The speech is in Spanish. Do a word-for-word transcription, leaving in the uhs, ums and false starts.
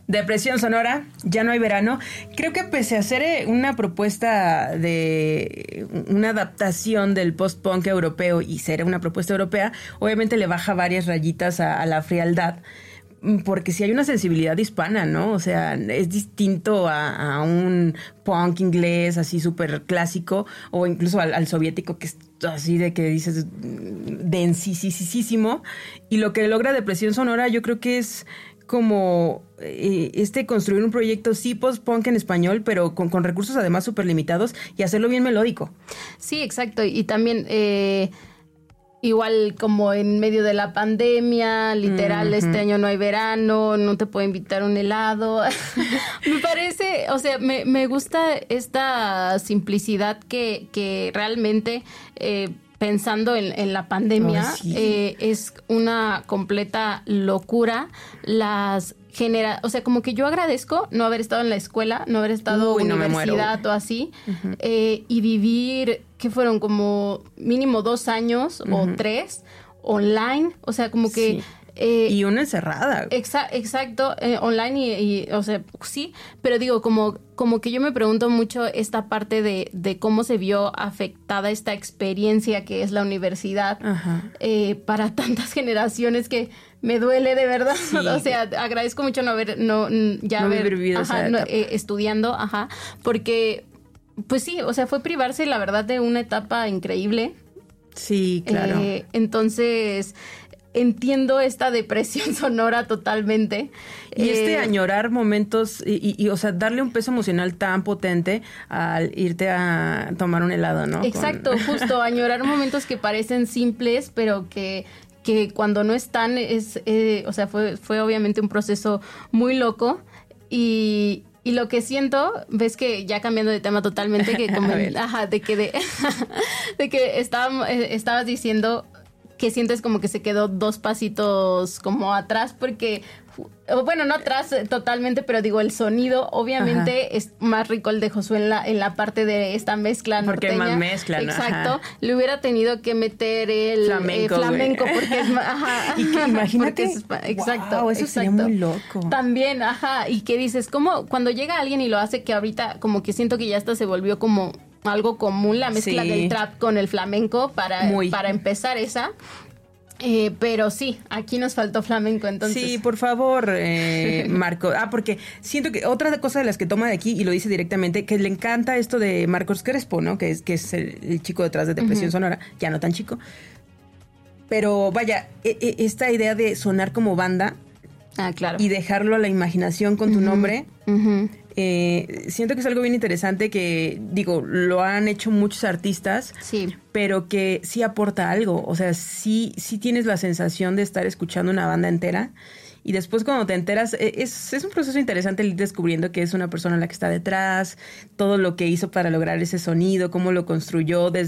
Depresión Sonora, Ya no hay verano. Creo que pese a ser una propuesta de una adaptación del post-punk europeo y ser una propuesta europea, obviamente le baja varias rayitas a, a la frialdad. Porque sí hay una sensibilidad hispana, ¿no? O sea, es distinto a, a un punk inglés así súper clásico o incluso al, al soviético que es así de que dices densísimo. Y lo que logra Depresión Sonora yo creo que es como eh, este construir un proyecto sí post-punk en español, pero con, con recursos además súper limitados y hacerlo bien melódico. Sí, exacto. Y también... Eh... Igual como en medio de la pandemia, literal, uh-huh. Este año no hay verano, no te puedo invitar a un helado. Me parece, o sea, me, me gusta esta simplicidad que, que realmente, eh, pensando en, en la pandemia, oh, sí. eh, es una completa locura. Las genera, o sea, como que yo agradezco no haber estado en la escuela, no haber estado en no universidad o así, uh-huh. eh, y vivir, ¿qué fueron? Como mínimo dos años uh-huh. o tres online, o sea, como que... Sí. Eh, y una encerrada. Exa- exacto, eh, online y, y, o sea, sí, pero digo, como, como que yo me pregunto mucho esta parte de, de cómo se vio afectada esta experiencia que es la universidad eh, para tantas generaciones que me duele de verdad. Sí. O sea, agradezco mucho no haber, no, ya no haber vivido ajá, esa no, eh, estudiando, ajá, porque, pues sí, o sea, fue privarse, la verdad, de una etapa increíble. Sí, claro. Eh, entonces... Entiendo esta depresión sonora totalmente. Y este eh, añorar momentos y, y, y, o sea, darle un peso emocional tan potente al irte a tomar un helado, ¿no? Exacto, Con... justo, añorar momentos que parecen simples, pero que, que cuando no están, es, eh, o sea, fue, fue obviamente un proceso muy loco. Y... Y lo que siento, ves que ya cambiando de tema totalmente, que como, ajá, de que de, de que estábamos, eh, estabas diciendo que sientes como que se quedó dos pasitos como atrás porque, bueno, no atrás totalmente, pero digo, el sonido obviamente ajá. es más rico el de Josué en la, en la parte de esta mezcla porque norteña. Porque más mezcla, ¿no? Exacto. Ajá. Le hubiera tenido que meter el flamenco, eh, flamenco porque es ajá. Y que imagínate. Es, exacto. Wow, eso exacto. sería muy loco. También, ajá. Y que dices, como cuando llega alguien y lo hace, que ahorita como que siento que ya hasta se volvió como algo común, la mezcla sí. del trap con el flamenco para, muy. para empezar esa. Eh, pero sí, aquí nos faltó flamenco, entonces. Sí, por favor, eh, Marco. Ah, porque siento que otra cosa de las que toma de aquí, y lo dice directamente, que le encanta esto de Marcos Crespo, ¿no? Que es, que es el, el chico detrás de Depresión uh-huh. Sonora, ya no tan chico. Pero vaya, e- e- esta idea de sonar como banda ah, claro. y dejarlo a la imaginación con tu uh-huh. nombre, uh-huh. eh, siento que es algo bien interesante que, digo, lo han hecho muchos artistas, sí. pero que sí aporta algo. O sea, sí, sí tienes la sensación de estar escuchando una banda entera. Y después cuando te enteras, es, es un proceso interesante el ir descubriendo que es una persona la que está detrás, todo lo que hizo para lograr ese sonido, cómo lo construyó desde